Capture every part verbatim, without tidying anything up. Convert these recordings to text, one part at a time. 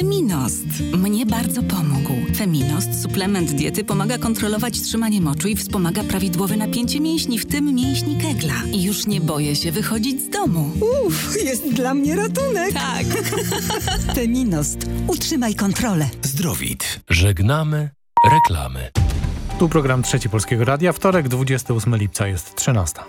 Feminost. Mnie bardzo pomógł. Feminost, suplement diety, pomaga kontrolować trzymanie moczu i wspomaga prawidłowe napięcie mięśni, w tym mięśni kegla. I już nie boję się wychodzić z domu. Uff, jest dla mnie ratunek. Tak. Feminost. Utrzymaj kontrolę. Zdrowit. Żegnamy reklamy. Tu program Trzeci Polskiego Radia. Wtorek, dwudziestego ósmego lipca, jest trzynasta.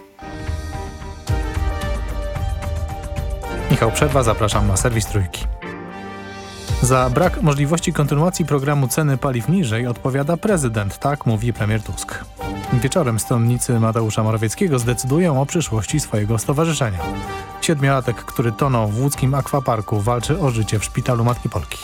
Michał Przerwa, zapraszam na serwis Trójki. Za brak możliwości kontynuacji programu ceny paliw niżej odpowiada prezydent, tak mówi premier Tusk. Wieczorem stronnicy Mateusza Morawieckiego zdecydują o przyszłości swojego stowarzyszenia. Siedmiolatek, który tonął w łódzkim akwaparku, walczy o życie w szpitalu Matki Polki.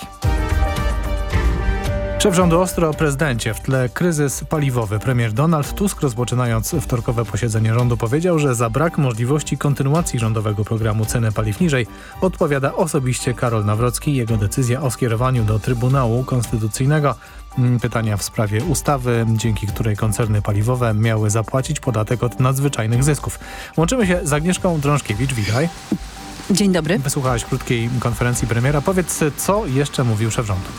Szef rządu ostro o prezydencie, w tle kryzys paliwowy. Premier Donald Tusk, rozpoczynając wtorkowe posiedzenie rządu, powiedział, że za brak możliwości kontynuacji rządowego programu ceny paliw niżej odpowiada osobiście Karol Nawrocki i jego decyzja o skierowaniu do Trybunału Konstytucyjnego pytania w sprawie ustawy, dzięki której koncerny paliwowe miały zapłacić podatek od nadzwyczajnych zysków. Łączymy się z Agnieszką Drążkiewicz. Witaj. Dzień dobry. Wysłuchałaś krótkiej konferencji premiera. Powiedz, co jeszcze mówił szef rządu?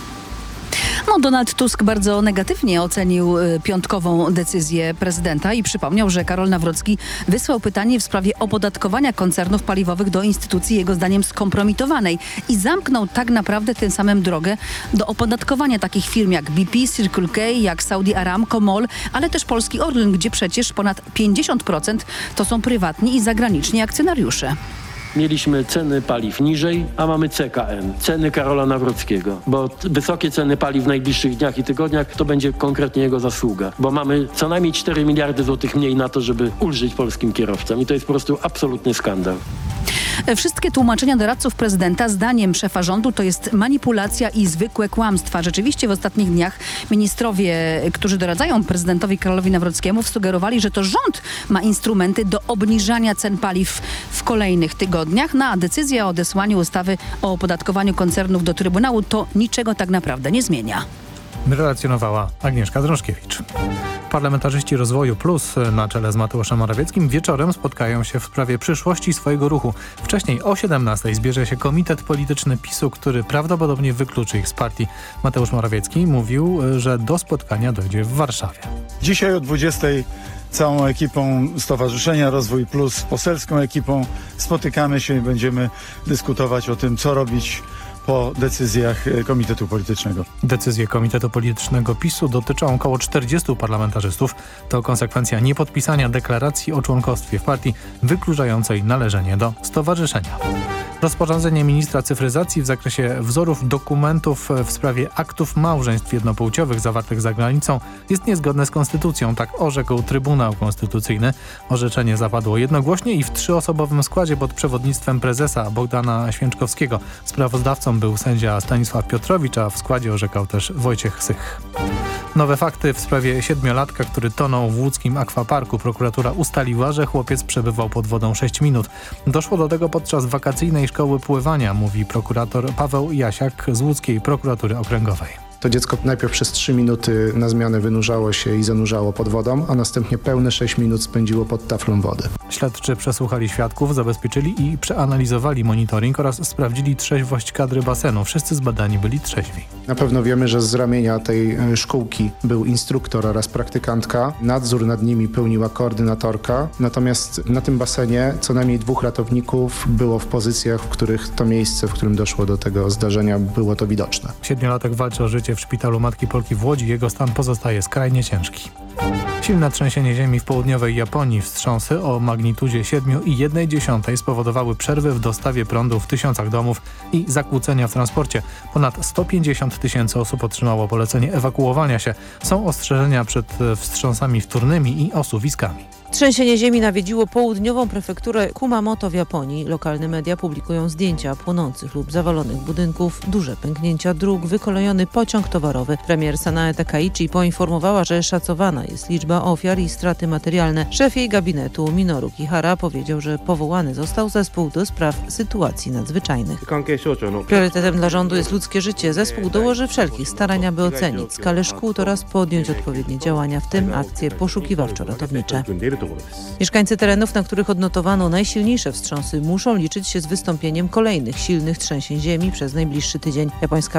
No, Donald Tusk bardzo negatywnie ocenił y, piątkową decyzję prezydenta i przypomniał, że Karol Nawrocki wysłał pytanie w sprawie opodatkowania koncernów paliwowych do instytucji jego zdaniem skompromitowanej i zamknął tak naprawdę tym samym drogę do opodatkowania takich firm jak B P, Circle K, jak Saudi Aramco, MOL, ale też polski Orlen, gdzie przecież ponad pięćdziesiąt procent to są prywatni i zagraniczni akcjonariusze. Mieliśmy ceny paliw niżej, a mamy C K N, ceny Karola Nawrockiego, bo wysokie ceny paliw w najbliższych dniach i tygodniach to będzie konkretnie jego zasługa, bo mamy co najmniej cztery miliardy złotych mniej na to, żeby ulżyć polskim kierowcom i to jest po prostu absolutny skandal. Wszystkie tłumaczenia doradców prezydenta, zdaniem szefa rządu, to jest manipulacja i zwykłe kłamstwa. Rzeczywiście w ostatnich dniach ministrowie, którzy doradzają prezydentowi Karolowi Nawrockiemu, sugerowali, że to rząd ma instrumenty do obniżania cen paliw w kolejnych tygodniach, no a decyzja o odesłaniu ustawy o opodatkowaniu koncernów do Trybunału to niczego tak naprawdę nie zmienia. Relacjonowała Agnieszka Drążkiewicz. Parlamentarzyści Rozwoju Plus na czele z Mateuszem Morawieckim wieczorem spotkają się w sprawie przyszłości swojego ruchu. Wcześniej o siedemnastej zbierze się komitet polityczny PiSu, który prawdopodobnie wykluczy ich z partii. Mateusz Morawiecki mówił, że do spotkania dojdzie w Warszawie. Dzisiaj o dwudziestej całą ekipą Stowarzyszenia Rozwój Plus, poselską ekipą spotykamy się i będziemy dyskutować o tym, co robić po decyzjach Komitetu Politycznego. Decyzje Komitetu Politycznego PiSu dotyczą około czterdziestu parlamentarzystów. To konsekwencja niepodpisania deklaracji o członkostwie w partii wykluczającej należenie do stowarzyszenia. Rozporządzenie ministra cyfryzacji w zakresie wzorów dokumentów w sprawie aktów małżeństw jednopłciowych zawartych za granicą jest niezgodne z konstytucją, tak orzekł Trybunał Konstytucyjny. Orzeczenie zapadło jednogłośnie i w trzyosobowym składzie pod przewodnictwem prezesa Bogdana Święczkowskiego. Sprawozdawcą był sędzia Stanisław Piotrowicz, a w składzie orzekał też Wojciech Sych. Nowe fakty w sprawie siedmiolatka, który tonął w łódzkim akwaparku. Prokuratura ustaliła, że chłopiec przebywał pod wodą sześć minut. Doszło do tego podczas wakacyjnej szkoły pływania, mówi prokurator Paweł Jasiak z łódzkiej prokuratury okręgowej. To dziecko najpierw przez trzy minuty na zmianę wynurzało się i zanurzało pod wodą, a następnie pełne sześć minut spędziło pod taflą wody. Śledczy przesłuchali świadków, zabezpieczyli i przeanalizowali monitoring oraz sprawdzili trzeźwość kadry basenu. Wszyscy zbadani byli trzeźwi. Na pewno wiemy, że z ramienia tej szkółki był instruktor oraz praktykantka. Nadzór nad nimi pełniła koordynatorka. Natomiast na tym basenie co najmniej dwóch ratowników było w pozycjach, w których to miejsce, w którym doszło do tego zdarzenia, było to widoczne. Siedmiolatek walczy o życie w szpitalu Matki Polki w Łodzi. Jego stan pozostaje skrajnie ciężki. Silne trzęsienie ziemi w południowej Japonii. Wstrząsy o magnitudzie siedem i jedna dziesiąta spowodowały przerwy w dostawie prądu w tysiącach domów i zakłócenia w transporcie. Ponad sto pięćdziesiąt tysięcy osób otrzymało polecenie ewakuowania się. Są ostrzeżenia przed wstrząsami wtórnymi i osuwiskami. Trzęsienie ziemi nawiedziło południową prefekturę Kumamoto w Japonii. Lokalne media publikują zdjęcia płonących lub zawalonych budynków, duże pęknięcia dróg, wykolejony pociąg towarowy. Premier Sanae Takaichi poinformowała, że szacowana jest liczba ofiar i straty materialne. Szef jej gabinetu Minoru Kihara powiedział, że powołany został zespół do spraw sytuacji nadzwyczajnych. Priorytetem dla rządu jest ludzkie życie. Zespół dołoży wszelkich starań, aby ocenić skalę szkód oraz podjąć odpowiednie działania, w tym akcje poszukiwawczo-ratownicze. Mieszkańcy terenów, na których odnotowano najsilniejsze wstrząsy, muszą liczyć się z wystąpieniem kolejnych silnych trzęsień ziemi przez najbliższy tydzień. Japońska